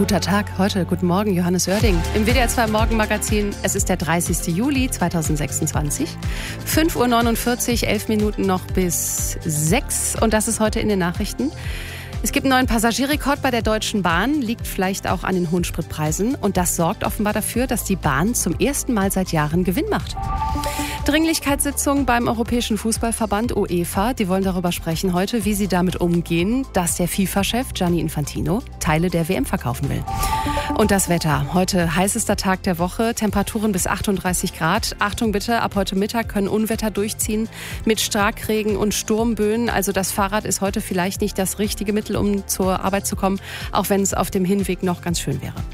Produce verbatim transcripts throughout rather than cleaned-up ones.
Guter Tag, heute, guten Morgen, Johannes Oerding. Im W D R zwei Morgenmagazin, es ist der dreißigsten Juli zweitausendsechsundzwanzig. fünf Uhr neunundvierzig, elf Minuten noch bis sechs und das ist heute in den Nachrichten. Es gibt einen neuen Passagierrekord bei der Deutschen Bahn, liegt vielleicht auch an den hohen Spritpreisen. Und das sorgt offenbar dafür, dass die Bahn zum ersten Mal seit Jahren Gewinn macht. Dringlichkeitssitzung beim Europäischen Fußballverband UEFA. Die wollen darüber sprechen heute, wie sie damit umgehen, dass der FIFA-Chef Gianni Infantino Teile der W M verkaufen will. Und das Wetter. Heute heißester Tag der Woche, Temperaturen bis achtunddreißig Grad. Achtung bitte, ab heute Mittag können Unwetter durchziehen mit Starkregen und Sturmböen. Also das Fahrrad ist heute vielleicht nicht das richtige Mittel, um zur Arbeit zu kommen, auch wenn es auf dem Hinweg noch ganz schön wäre.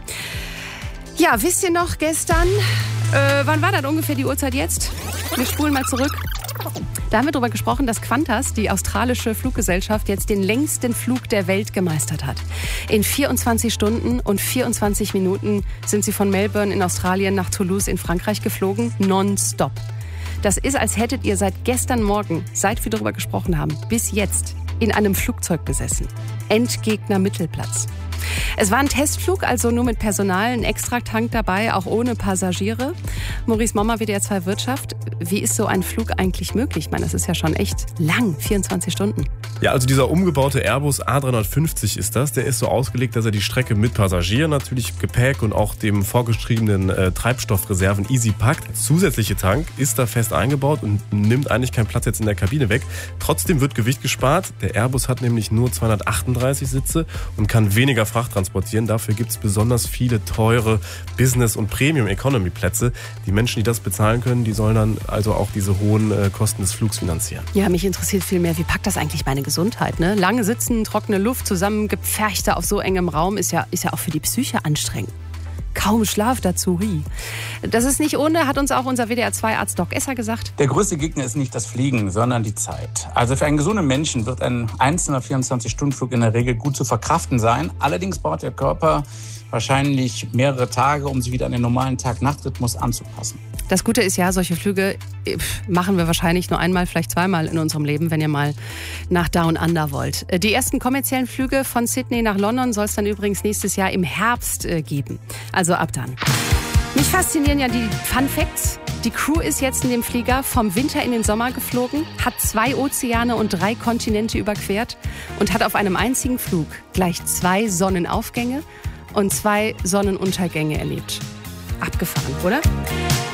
Ja, wisst ihr noch gestern, äh, wann war das ungefähr die Uhrzeit jetzt? Wir spulen mal zurück. Da haben wir darüber gesprochen, dass Qantas, die australische Fluggesellschaft, jetzt den längsten Flug der Welt gemeistert hat. In vierundzwanzig Stunden und vierundzwanzig Minuten sind sie von Melbourne in Australien nach Toulouse in Frankreich geflogen, nonstop. Das ist, als hättet ihr seit gestern Morgen, seit wir darüber gesprochen haben, bis jetzt in einem Flugzeug gesessen. Endgegner Mittelplatz. Es war ein Testflug, also nur mit Personal, ein Extratank dabei, auch ohne Passagiere. Maurice Mommer, W D R zwei Wirtschaft. Wie ist so ein Flug eigentlich möglich? Ich meine, das ist ja schon echt lang, vierundzwanzig Stunden. Ja, also dieser umgebaute Airbus A dreihundertfünfzig ist das. Der ist so ausgelegt, dass er die Strecke mit Passagieren, natürlich Gepäck und auch dem vorgeschriebenen äh, Treibstoffreserven easy packt. Der zusätzliche Tank ist da fest eingebaut und nimmt eigentlich keinen Platz jetzt in der Kabine weg. Trotzdem wird Gewicht gespart. Der Airbus hat nämlich nur zweihundertachtunddreißig Sitze und kann weniger Fracht transportieren. Dafür gibt es besonders viele teure Business- und Premium-Economy-Plätze. Die Menschen, die das bezahlen können, die sollen dann also auch diese hohen äh, Kosten des Flugs finanzieren. Ja, mich interessiert viel mehr, wie packt das eigentlich meine Gesundheit? Ne? Lange sitzen, trockene Luft, zusammengepferchte auf so engem Raum ist ja, ist ja auch für die Psyche anstrengend. Kaum Schlaf dazu. Das ist nicht ohne, hat uns auch unser W D R zwei Arzt Doc Esser gesagt. Der größte Gegner ist nicht das Fliegen, sondern die Zeit. Also für einen gesunden Menschen wird ein einzelner vierundzwanzig-Stunden-Flug in der Regel gut zu verkraften sein. Allerdings braucht der Körper wahrscheinlich mehrere Tage, um sich wieder an den normalen Tag-Nacht-Rhythmus anzupassen. Das Gute ist ja, solche Flüge machen wir wahrscheinlich nur einmal, vielleicht zweimal in unserem Leben, wenn ihr mal nach Down Under wollt. Die ersten kommerziellen Flüge von Sydney nach London soll es dann übrigens nächstes Jahr im Herbst geben. Also ab dann. Mich faszinieren ja die Fun Facts. Die Crew ist jetzt in dem Flieger vom Winter in den Sommer geflogen, hat zwei Ozeane und drei Kontinente überquert und hat auf einem einzigen Flug gleich zwei Sonnenaufgänge und zwei Sonnenuntergänge erlebt. Abgefahren, oder?